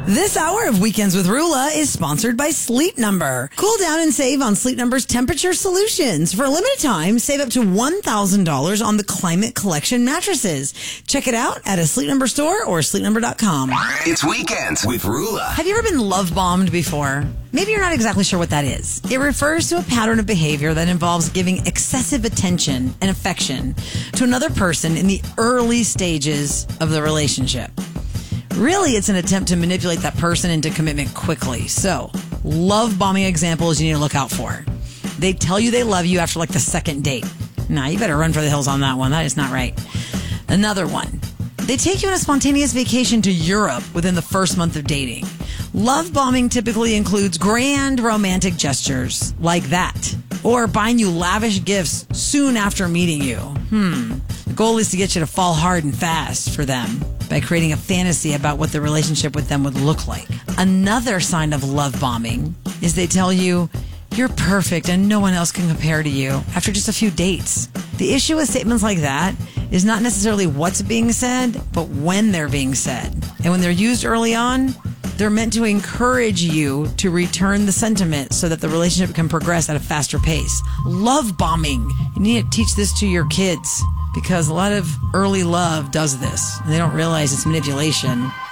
This hour of Weekends with Rula is sponsored by Sleep Number. Cool down and save on Sleep Number's temperature solutions. For a limited time, save up to $1,000 on the Climate Collection mattresses. Check it out at a Sleep Number store or sleepnumber.com. It's Weekends with Rula. Have you ever been love bombed before? Maybe you're not exactly sure what that is. It refers to a pattern of behavior that involves giving excessive attention and affection to another person in the early stages of the relationship. Really, it's an attempt to manipulate that person into commitment quickly. So, love bombing examples you need to look out for. They tell you they love you after like the second date. Nah, you better run for the hills on that one. That is not right. Another one. They take you on a spontaneous vacation to Europe within the first month of dating. Love bombing typically includes grand romantic gestures like that, or buying you lavish gifts soon after meeting you. The goal is to get you to fall hard and fast for them by creating a fantasy about what the relationship with them would look like. Another sign of love bombing is they tell you, you're perfect and no one else can compare to you after just a few dates. The issue with statements like that is not necessarily what's being said, but when they're being said. And when they're used early on, they're meant to encourage you to return the sentiment so that the relationship can progress at a faster pace. Love bombing. You need to teach this to your kids because a lot of early love does this and they don't realize it's manipulation.